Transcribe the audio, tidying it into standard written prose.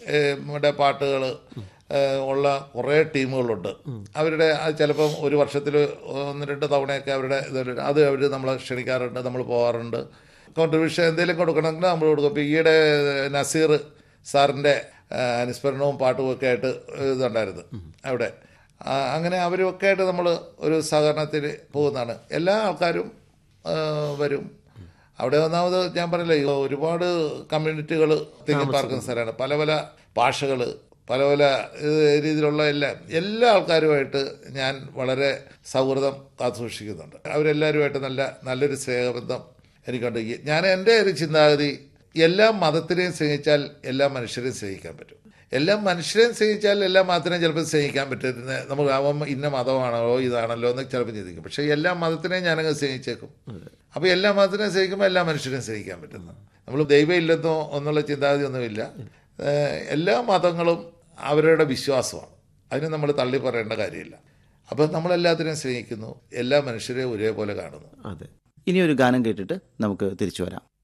യുടെ പാട്ടുകൾ ഉള്ള കുറേ ടീമുകളുണ്ട്. അവരുടെ അത് ചിലപ്പം ഒരു വർഷത്തിൽ 1-2 തവണയൊക്കെ അവരുടെ അത് അവർ നമ്മളെ ക്ഷണിക്കാറുണ്ട്, നമ്മൾ പോകാറുണ്ട്. കോൺട്രിബ്യൂഷൻ എന്തെങ്കിലും കൊടുക്കണമെങ്കിൽ നമ്മൾ കൊടുക്കും. ഇപ്പോൾ ഈയിടെ നസീർ സാറിൻ്റെ അനുസ്മരണവും പാട്ടും ഒക്കെ ആയിട്ട് ഇതുണ്ടായിരുന്നു അവിടെ. അങ്ങനെ അവരുമൊക്കെ ആയിട്ട് നമ്മൾ ഒരു സഹകരണത്തിൽ പോകുന്നതാണ്. എല്ലാ ആൾക്കാരും വരും. അവിടെ ഒന്നാമത് ഞാൻ പറഞ്ഞില്ലേ, ഒരുപാട് കമ്മ്യൂണിറ്റികൾ തിങ്ങി പാർക്കുന്ന സ്ഥലമാണ്. പല പല ഭാഷകൾ, പല പല രീതിയിലുള്ള എല്ലാ ആൾക്കാരുമായിട്ട് ഞാൻ വളരെ സൗഹൃദം കാത്തുസൂക്ഷിക്കുന്നുണ്ട്. അവരെല്ലാവരുമായിട്ട് നല്ലൊരു സ്നേഹബന്ധം എനിക്കുണ്ട്. ഞാൻ എൻ്റെ ഒരു ചിന്താഗതി, എല്ലാ മതത്തിനെയും സ്നേഹിച്ചാൽ എല്ലാ മനുഷ്യരെയും സ്നേഹിക്കാൻ പറ്റും. എല്ലാ മനുഷ്യരെയും സ്നേഹിച്ചാൽ എല്ലാ മതത്തിനെയും ചിലപ്പോൾ സ്നേഹിക്കാൻ പറ്റുന്ന നമുക്ക് അവൻ ഇന്ന മതമാണോ ഇതാണല്ലോ എന്ന് ചിലപ്പോൾ ചിന്തിക്കും. പക്ഷേ എല്ലാ മതത്തിനെയും ഞാനങ്ങ് സ്നേഹിച്ചേക്കും. അപ്പോൾ എല്ലാ മതത്തിനെയും സ്നേഹിക്കുമ്പോൾ എല്ലാ മനുഷ്യരെയും സ്നേഹിക്കാൻ പറ്റുന്നു. നമ്മൾ ദൈവം ഇല്ലെന്നോ എന്നുള്ള ചിന്താഗതി ഒന്നുമില്ല. എല്ലാ മതങ്ങളും അവരുടെ വിശ്വാസമാണ്, അതിന് നമ്മൾ തള്ളി പറയേണ്ട കാര്യമില്ല. അപ്പം നമ്മളെല്ലാത്തിനെയും സ്നേഹിക്കുന്നു, എല്ലാ മനുഷ്യരെയും ഒരേപോലെ കാണുന്നു. അതെ. ഇനിയൊരു ഗാനം കേട്ടിട്ട് നമുക്ക് തിരിച്ചു വരാം.